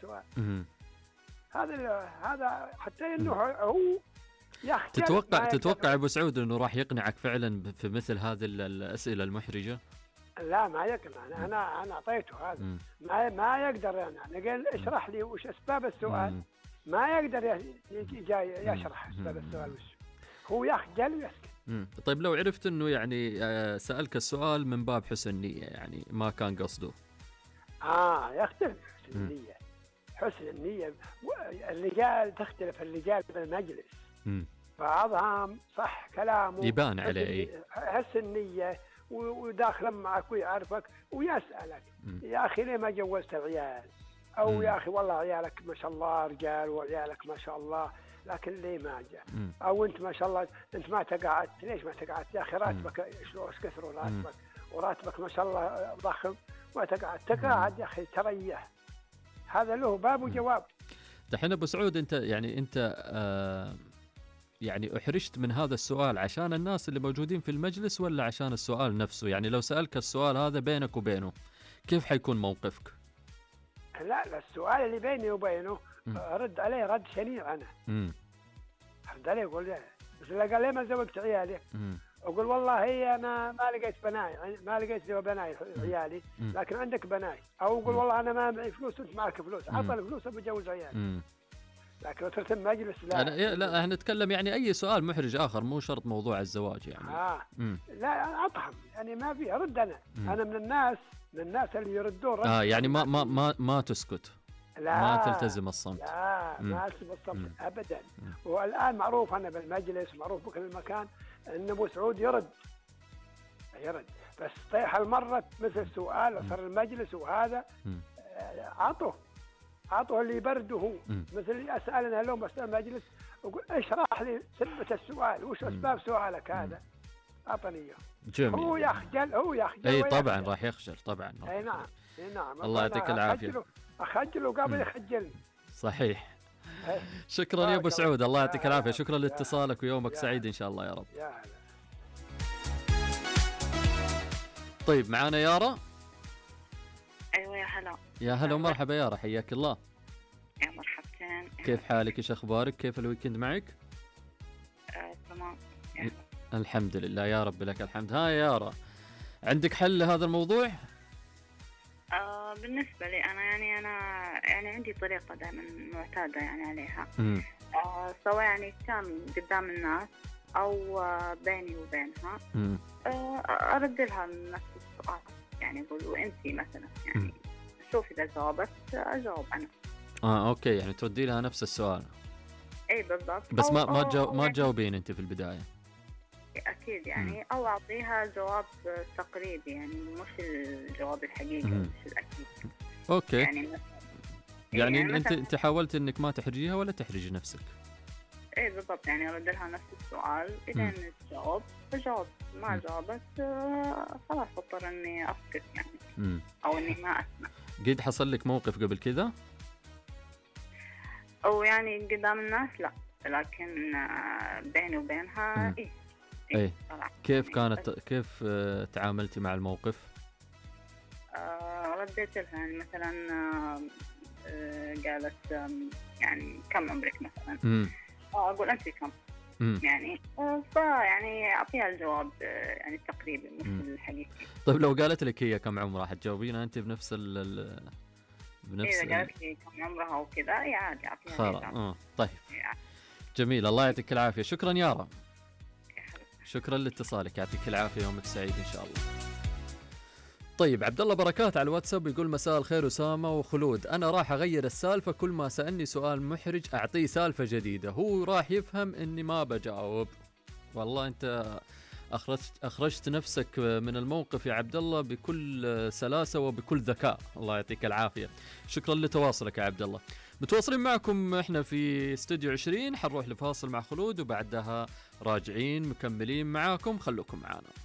السؤال. هذا حتى إنه هو تتوقع أبو سعود إنه راح يقنعك فعلا في مثل هذه الأسئلة المحرجة؟ لا ما يقنع. أنا أعطيته هذا ما يقدر. يعني قال اشرح لي وش أسباب السؤال. ما يقدر يشرح أسباب السؤال وش هو، يخجل ويسكت. طيب لو عرفت إنه يعني سألك السؤال من باب حسن نية، يعني ما كان قصده. يختلف حسن النية. حسن النية الرجال تختلف، الرجال بالمجلس بعضهم صح كلامه يبان عليه حسن النية وداخل معك ويعرفك ويسألك يا أخي ليه ما جوزت العيال، أو يا أخي والله عيالك ما شاء الله رجال وعيالك ما شاء الله لكن ليه ما جاء، أو أنت ما شاء الله أنت ما تقعدت ليش ما تقعدت يا أخي راتبك إيش كثروا راتبك وراتبك ما شاء الله ضخم ما تقعد يا أخي تريح. هذا له باب وجواب. دحين أبو سعود أنت يعني أحرجت من هذا السؤال عشان الناس اللي موجودين في المجلس ولا عشان السؤال نفسه؟ يعني لو سألك السؤال هذا بينك وبينه كيف حيكون موقفك؟ لا السؤال اللي بيني وبينه رد عليه رد شنيع. أنا رد عليه يقول بس قال لي ما زوجت عيالي، أقول والله أنا ما لقيت بناي، ما لقيت بناي عيالي لكن عندك بناي، أو أقول والله أنا ما معي فلوس وأنت معك فلوس، عطى الفلوس بجوز عيالي. لكن وترت المجلس لا احنا نتكلم يعني أي سؤال محرج آخر، مو شرط موضوع الزواج يعني. لا أطهم يعني ما في أرد. أنا من الناس اللي يردون رد. يعني ما تسكت. لا ما تلتزم الصمت. لا ما التزم الصمت أبدا. والآن معروف أنا بالمجلس، معروف بكل المكان أن أبو سعود يرد بس طيح المرة مثل سؤال وصار المجلس وهذا عطوه اللي يبرده مثل اللي أسألنا اليوم بس المجلس أقول اشرح لي سبة السؤال وش أسباب سؤالك هذا، أعطني إياه. جميل. هو يخجل أي طبعا راح يخجل طبعا. أي نعم الله يعطيك العافية. أخجله قبل يخجلني. صحيح. شكرا يا أبو سعود، الله يعطيك العافية. شكرا لاتصالك ويومك سعيد إن شاء الله يا رب. طيب معانا يارا. أيوة يا هلا. يا هلا ومرحبا يارا، حياك الله. يا مرحبتين. كيف حالك؟ إيش أخبارك؟ كيف الويكند معك؟ تمام. الحمد لله يا رب لك الحمد. ها يارا عندك حل لهذا الموضوع؟ بالنسبة لي أنا يعني عندي طريقة دائما معتادة يعني عليها. سواء يعني كان قدام الناس أو بيني وبينها أرد لها نفس السؤال، يعني أقول وأنتي مثلا يعني شوف إذا جاوبت أجاوب أنا. أوكي يعني تردي لها نفس السؤال. أي بالضبط. بس ما تجاوبين أنت في البداية. أكيد يعني أو أعطيها جواب تقريبي يعني مش الجواب الحقيقي مش الأكيد. أوكي يعني أنت حاولت إنك ما تحرجيها ولا تحرجي نفسك؟ إيه بالضبط، يعني أرد لها نفس السؤال إذا تجاوب فجاوب، ما جاوبت خلاص اضطر إني أسكت يعني أو إني ما أسمع. قد حصل لك موقف قبل كذا؟ أو يعني قدام الناس لا، لكن بيني وبينها إيه. كيف كانت كيف تعاملتي مع الموقف؟ رديت لها يعني مثلا قالت يعني كم عمرك مثلا؟ أقول أنت كم؟ يعني يعني أعطيها الجواب يعني تقريبا مش الحقيقي. طيب لو قالت لك هي كم عمرها حتجاوبينها أنت بنفس إذا قالت لي كم عمرها وكذا عادي أعطيها خلاص. طيب جميل، الله يعطيك العافية. شكرا يارا، شكرا لاتصالك، يعطيك العافية، يومك سعيد إن شاء الله. طيب عبد الله بركات على الواتساب يقول مساء الخير أسامة وخلود، أنا راح أغير السالفة، كل ما سألني سؤال محرج أعطيه سالفة جديدة، هو راح يفهم إني ما بجاوب. والله أنت أخرجت نفسك من الموقف يا عبد الله بكل سلاسة وبكل ذكاء، الله يعطيك العافية. شكرا لتواصلك يا عبد الله. متواصلين معكم احنا في استوديو 20، حنروح لفاصل مع خلود وبعدها راجعين مكملين معاكم، خلوكم معانا.